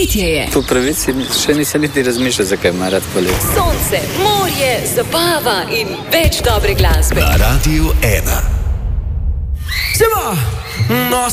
Poletje je. Po pravici še nisem niti razmišljal, zakaj ima rad poletje. Sonce, morje, zabava in več dobre glasbe. Na Radiu 1. Sima!